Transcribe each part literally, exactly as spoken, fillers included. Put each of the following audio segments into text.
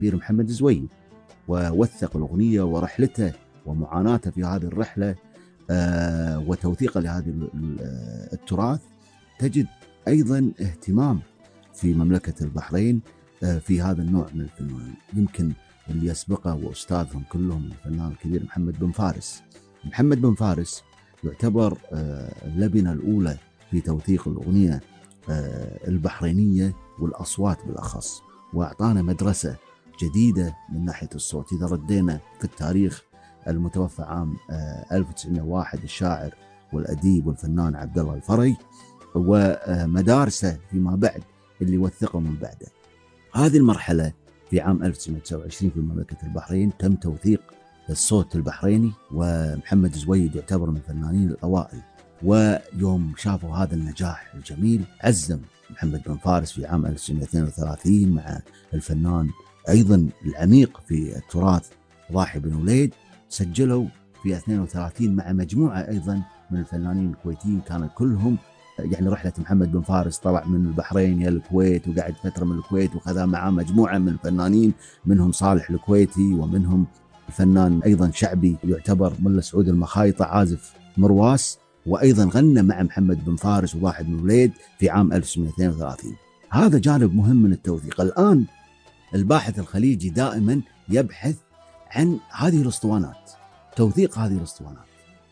الكبير محمد زويد، ووثق الأغنية ورحلته ومعاناته في هذه الرحلة آه وتوثيقه لهذه التراث. تجد أيضا اهتمام في مملكة البحرين آه في هذا النوع من الفنون. يمكن اللي يسبقه وأستاذهم كلهم الفنان الكبير محمد بن فارس. محمد بن فارس يعتبر آه اللبنة الأولى في توثيق الأغنية آه البحرينية والأصوات بالأخص، وأعطانا مدرسة جديدة من ناحية الصوت. إذا ردينا في التاريخ المتوفى عام ألف وتسعمائة وواحد الشاعر والأديب والفنان عبد الله الفري ومدارسه فيما بعد اللي وثقوا من بعده. هذه المرحلة في عام ألف وتسعمائة وتسعة وعشرين في مملكة البحرين تم توثيق الصوت البحريني، ومحمد زويد يعتبر من الفنانين الأوائل. ويوم شافوا هذا النجاح الجميل عزم محمد بن فارس في عام ألف وتسعمائة واثنين وثلاثين مع الفنان أيضا العميق في التراث ضاحي بن وليد، سجلوا في اثنين وثلاثين مع مجموعة أيضا من الفنانين الكويتيين. كانوا كلهم يعني رحلة محمد بن فارس طلع من البحرين إلى الكويت وقعد فترة من الكويت، وخذا معه مجموعة من الفنانين منهم صالح الكويتي ومنهم الفنان أيضا شعبي يعتبر ملا سعود المخايطة عازف مرواس، وأيضا غنى مع محمد بن فارس وضاحي بن وليد في عام ألف وتسعمائة واثنين وثلاثين. هذا جانب مهم من التوثيق. الآن الباحث الخليجي دائما يبحث عن هذه الاسطوانات، توثيق هذه الاسطوانات.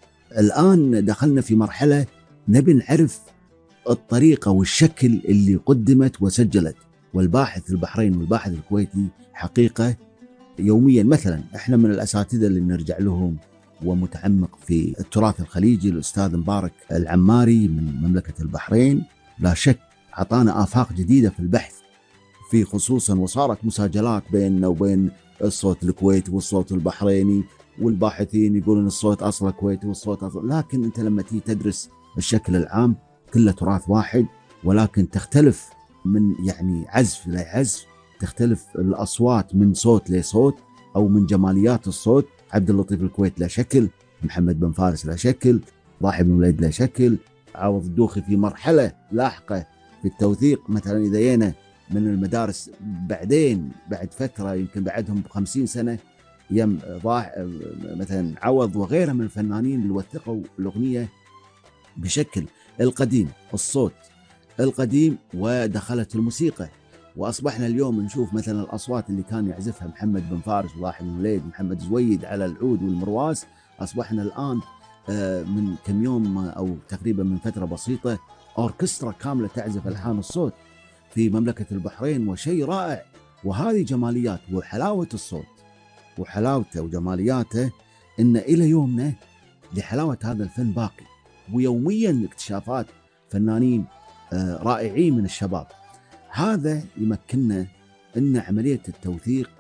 الآن دخلنا في مرحلة نبي نعرف الطريقة والشكل اللي قدمت وسجلت، والباحث البحرين والباحث الكويتي حقيقة يوميا. مثلا احنا من الأساتذة اللي نرجع لهم ومتعمق في التراث الخليجي الأستاذ مبارك العماري من مملكة البحرين، لا شك أعطانا آفاق جديدة في البحث في خصوصا، وصارت مساجلات بيننا وبين الصوت الكويتي والصوت البحريني، والباحثين يقولون الصوت أصله كويتي والصوت أصله، لكن أنت لما تيجي تدرس الشكل العام كله تراث واحد، ولكن تختلف من يعني عزف لعزف، تختلف الأصوات من صوت لصوت أو من جماليات الصوت. عبد اللطيف الكويت له شكل، محمد بن فارس له شكل، ضاحي بن وليد له شكل، عوض الدوخي في مرحلة لاحقة في التوثيق. مثلا إذا جينا من المدارس بعدين بعد فترة يمكن بعدهم بخمسين سنة يم ضاح مثلا عوض وغيره من الفنانين اللي وثقوا الأغنية بشكل القديم، الصوت القديم، ودخلت الموسيقى. وأصبحنا اليوم نشوف مثلا الأصوات اللي كان يعزفها محمد بن فارس وضاحي بن وليد محمد زويد على العود والمرواس، أصبحنا الآن من كم يوم أو تقريبا من فترة بسيطة أوركسترا كاملة تعزف ألحان الصوت في مملكة البحرين، وشيء رائع. وهذه جماليات وحلاوة الصوت وحلاوته وجمالياته، إن إلى يومنا لحلاوة هذا الفن باقي، ويوميا اكتشافات فنانين رائعين من الشباب. هذا يمكننا أن عملية التوثيق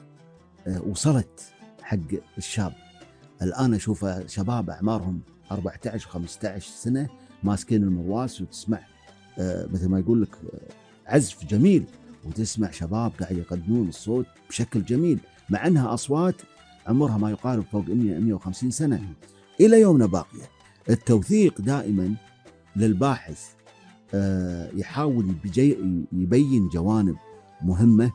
وصلت حق الشاب. الآن أشوف شباب أعمارهم أربعة عشر وخمسة عشر سنة ماسكين المرواس، وتسمع مثل ما يقول لك عزف جميل، وتسمع شباب قاعد يقدمون الصوت بشكل جميل، مع أنها أصوات عمرها ما يقارب فوق مئة مئة وخمسين سنة إلى يومنا باقية. التوثيق دائما للباحث يحاول يبين جوانب مهمة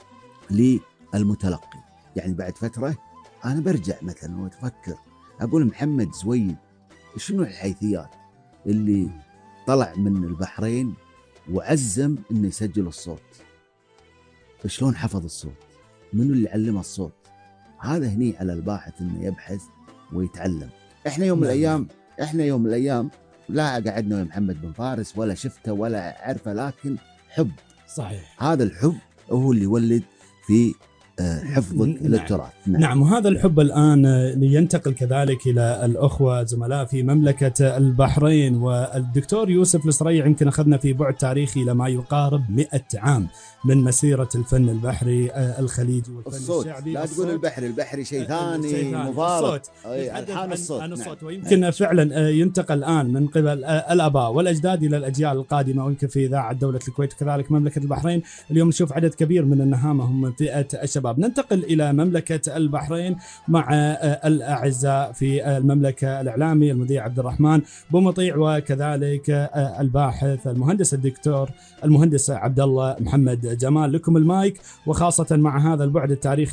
للمتلقي. يعني بعد فترة أنا برجع مثلا وأتفكر أقول محمد زويد شنو الحيثيات اللي طلع من البحرين وعزم إنه يسجل الصوت، شلون حفظ الصوت، منو اللي علمه الصوت. هذا هني على الباحث إنه يبحث ويتعلم. إحنا يوم من الأيام إحنا يوم من الأيام لا قعدنا ويا محمد بن فارس ولا شفته ولا عرفه، لكن حب. صحيح. هذا الحب هو اللي يولد في حفظك نعم. للتراث. نعم. نعم، وهذا الحب الآن ينتقل كذلك إلى الأخوة زملاء في مملكة البحرين. والدكتور يوسف السريع يمكن أخذنا في بعد تاريخي لما يقارب مئة عام من مسيرة الفن البحري الخليجي والفن الصوت. الشعبي. لا تقول البحري، البحري شيء ثاني مفارق. الحان الصوت. عن الصوت. نعم. ويمكن نعم. فعلا ينتقل الآن من قبل الآباء والأجداد إلى الأجيال القادمة، ويمكن في إذاعة دولة الكويت وكذلك مملكة البحرين اليوم نشوف عدد كبير من النهامة هم من فئة الشباب. ننتقل إلى مملكة البحرين مع الأعزاء في المملكة الإعلامي المذيع عبد الرحمن بومطيع، وكذلك الباحث المهندس الدكتور المهندس عبد الله محمد جمال. لكم المايك، وخاصة مع هذا البعد التاريخي